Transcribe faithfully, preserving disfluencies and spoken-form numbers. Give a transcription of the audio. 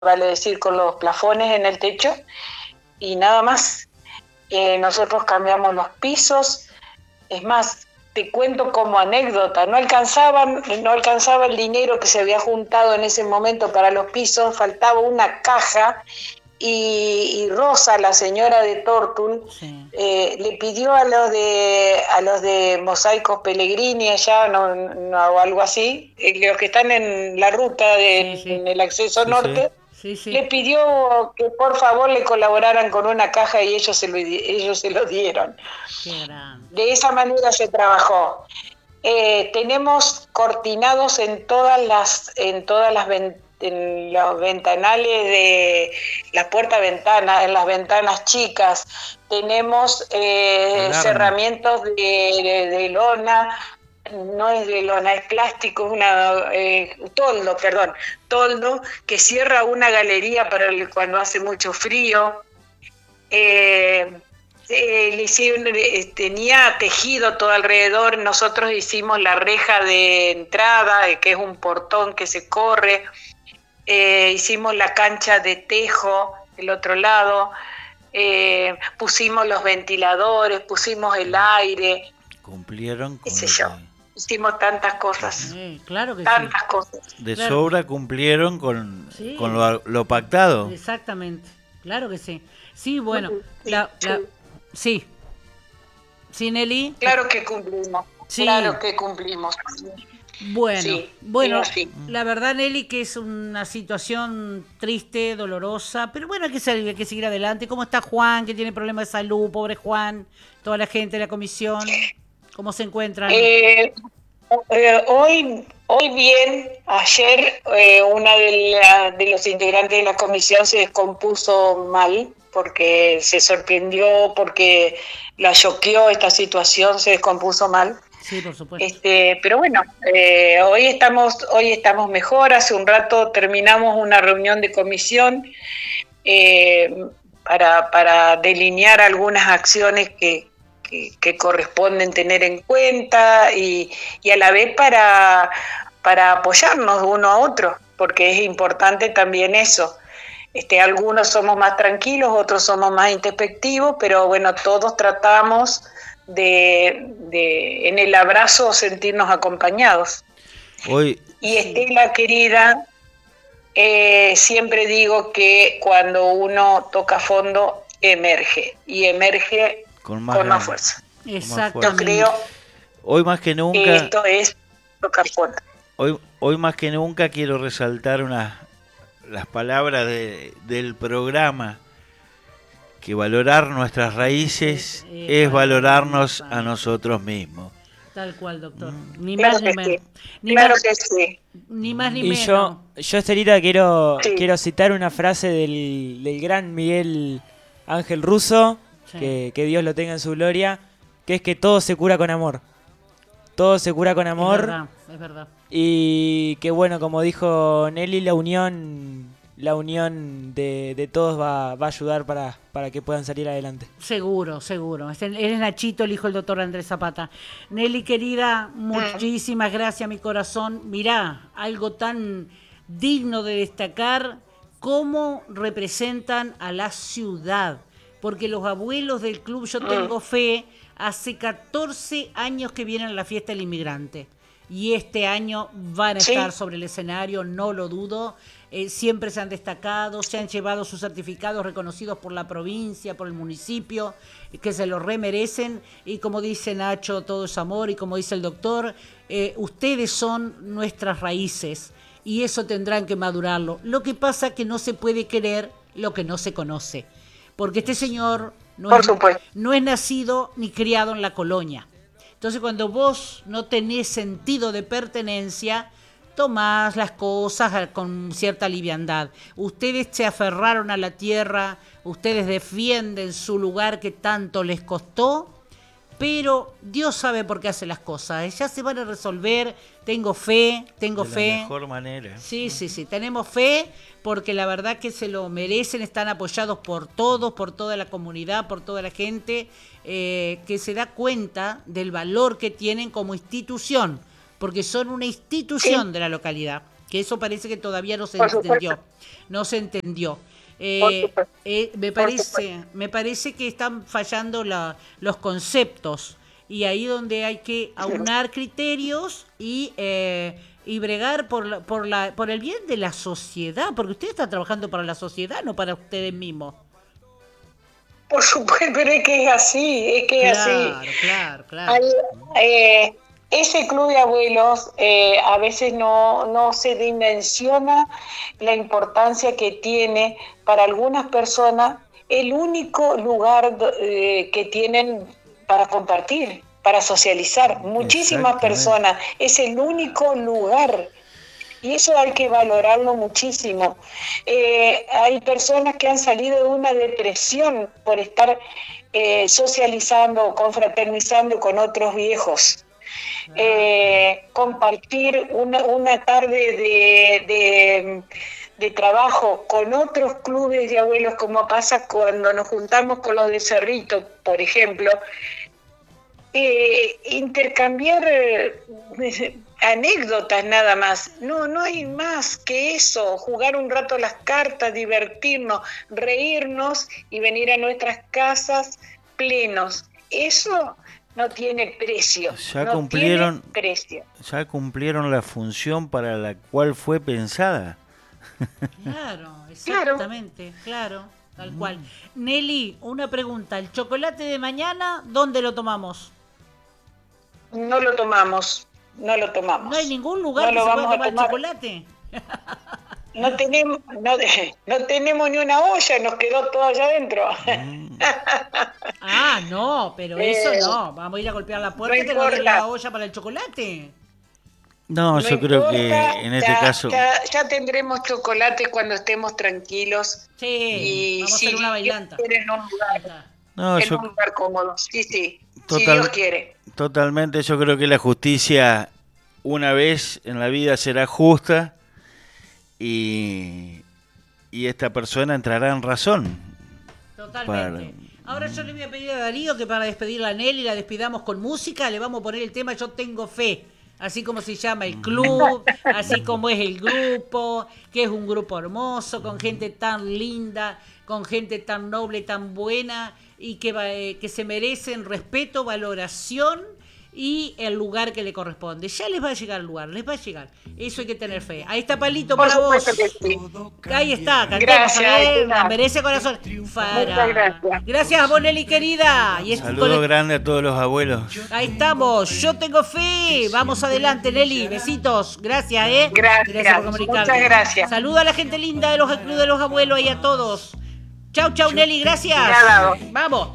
vale decir, con los plafones en el techo y nada más. Eh, nosotros cambiamos los pisos, es más, te cuento como anécdota, no alcanzaban, no alcanzaba el dinero que se había juntado en ese momento para los pisos, faltaba una caja y, y Rosa, la señora de Tortul, sí. eh, le pidió a los de a los de Mosaicos Pellegrini allá, no, no, o algo así, eh, los que están en la ruta de, sí, sí. en el acceso sí, norte, sí. Sí, sí. le pidió que por favor le colaboraran con una caja y ellos se lo, ellos se lo dieron. Qué grande. De esa manera se trabajó. Eh, tenemos cortinados en todas las en todas las ventanas, en los ventanales de las puertas ventanas, en las ventanas chicas, tenemos eh, cerramientos de, de, de lona, no es de lona, es plástico, es una eh, toldo, perdón, toldo que cierra una galería para el, cuando hace mucho frío. Eh, eh, le hicieron, eh, tenía tejido todo alrededor, nosotros hicimos la reja de entrada, eh, que es un portón que se corre. Eh, hicimos la cancha de tejo del otro lado, eh, pusimos los ventiladores, pusimos el aire. Cumplieron con qué sé yo, hicimos tantas cosas, sí, claro que tantas sí. cosas. De claro. sobra cumplieron con, sí. con lo, lo pactado. Exactamente, claro que sí. Sí, bueno, sí, la, la, sí. ¿Sí, Nelly? Claro que cumplimos, sí. claro que cumplimos. Bueno, sí, bueno, sí. la verdad, Nelly, que es una situación triste, dolorosa, pero bueno, hay que, seguir, hay que seguir adelante. ¿Cómo está Juan, que tiene problemas de salud? Pobre Juan, toda la gente de la comisión, ¿cómo se encuentran? Eh, eh, hoy, hoy bien, ayer eh, una de, la, de los integrantes de la comisión se descompuso mal, porque se sorprendió, porque la choqueó esta situación, se descompuso mal. Sí, por supuesto. Este, pero bueno, eh, hoy estamos, hoy estamos mejor. Hace un rato terminamos una reunión de comisión eh, para, para delinear algunas acciones que, que, que corresponden tener en cuenta y, y a la vez para, para apoyarnos uno a otro, porque es importante también eso. Este, algunos somos más tranquilos, otros somos más introspectivos, pero bueno, todos tratamos De, de en el abrazo sentirnos acompañados. Hoy, y Estela, querida, eh, siempre digo que cuando uno toca fondo, emerge, y emerge con más, con más fuerza. Exacto. Yo creo hoy más que nunca, que esto es tocar fondo. Hoy, hoy más que nunca quiero resaltar una, las palabras de, del programa, que valorar nuestras raíces eh, eh, es valorarnos a nosotros mismos. Tal cual, doctor. Mm. Ni claro más ni menos. Sí. Ni claro más, que sí. Ni más ni y menos. yo, yo Estelita, quiero, sí. quiero citar una frase del, del gran Miguel Ángel Russo, sí. que, que Dios lo tenga en su gloria, que es que todo se cura con amor. Todo se cura con amor. Es verdad, es verdad. Y que bueno, como dijo Nelly, la unión... la unión de, de todos va, va a ayudar para, para que puedan salir adelante. Seguro, seguro. Él es Nachito, el hijo del doctor Andrés Zapata. Nelly, querida, muchísimas gracias, mi corazón. Mirá, algo tan digno de destacar, cómo representan a la ciudad. Porque los abuelos del club Yo Tengo Fe, hace catorce años que vienen a la fiesta del inmigrante. Y este año van a ¿Sí? estar sobre el escenario, no lo dudo. Eh, siempre se han destacado, se han llevado sus certificados reconocidos por la provincia, por el municipio, que se lo remerecen. Y como dice Nacho, todo es amor. Y como dice el doctor, eh, ustedes son nuestras raíces. Y eso tendrán que madurarlo. Lo que pasa es que no se puede querer lo que no se conoce. Porque este señor no es, no es nacido ni criado en la colonia. Entonces, cuando vos no tenés sentido de pertenencia, tomás las cosas con cierta liviandad. Ustedes se aferraron a la tierra, ustedes defienden su lugar que tanto les costó, pero Dios sabe por qué hace las cosas. Ya se van a resolver, tengo fe, tengo fe. De la mejor manera. Sí, sí, sí, tenemos fe porque la verdad que se lo merecen, están apoyados por todos, por toda la comunidad, por toda la gente eh, que se da cuenta del valor que tienen como institución, porque son una institución sí. de la localidad. que eso parece que todavía no se Por entendió, supuesto. no se entendió. Por Eh, supuesto. eh, me Por parece, me parece que están fallando la, los conceptos y ahí donde hay que aunar criterios y eh, y bregar por la, por la por el bien de la sociedad, porque usted está trabajando para la sociedad, no para ustedes mismos. Por supuesto, pero es que es así, es que es Claro, así. claro, claro. Hay, eh, ese club de abuelos eh, a veces no, no se dimensiona la importancia que tiene para algunas personas el único lugar eh, que tienen para compartir, para socializar. Muchísimas personas, es el único lugar. Y eso hay que valorarlo muchísimo. Eh, hay personas que han salido de una depresión por estar eh, socializando, confraternizando con otros viejos. Eh, compartir una, una tarde de, de, de trabajo con otros clubes de abuelos, como pasa cuando nos juntamos con los de Cerrito, por ejemplo. Eh, intercambiar eh, anécdotas nada más, no, no hay más que eso, jugar un rato las cartas, divertirnos, reírnos y venir a nuestras casas plenos, eso no tiene precio, Ya no cumplieron, tiene precio. ya cumplieron la función para la cual fue pensada. Claro, exactamente, claro, tal cual. Nelly, una pregunta, ¿el chocolate de mañana dónde lo tomamos? No lo tomamos, no lo tomamos. ¿No hay ningún lugar No que lo se pueda vamos a tomar el tomar. chocolate? No tenemos, no, no tenemos ni una olla, nos quedó todo allá adentro. Ah, no, pero Eh, eso no. Vamos a ir a golpear la puerta no y que nos den importa. la olla para el chocolate. No, yo creo que importa, en este ya, caso... Ya, ya tendremos chocolate cuando estemos tranquilos. Sí, Y vamos a si hacer una Dios bailanta. quiere, en un Ahí lugar, está. No, en yo un lugar cómodo. Sí, sí. Si Total- Dios quiere. totalmente, yo creo que la justicia una vez en la vida será justa y, y esta persona entrará en razón. Totalmente. Ahora yo le voy a pedir a Darío que para despedir a Nelly la despidamos con música, le vamos a poner el tema Yo Tengo Fe, así como se llama el club, así como es el grupo, que es un grupo hermoso, con gente tan linda, con gente tan noble, tan buena y que, va- eh, que se merecen respeto, valoración y el lugar que le corresponde. Ya les va a llegar el lugar, les va a llegar. Eso hay que tener fe. Ahí está Palito Por para vos. supuesto que sí. Ahí está, cantemos, Gracias, a ver, Elena. la merece corazón. Fará. Muchas gracias. Gracias, Bonelli querida. Y es- Saludos con- grandes a todos los abuelos. Ahí estamos, yo tengo fe. Vamos adelante, Nelly. Besitos. Gracias, ¿eh? Gracias. por comunicarte. Muchas gracias. Saluda a la gente linda de los clubes de los abuelos y a todos. Chau, chau, Nelly. Gracias. Ya, dado. Vamos.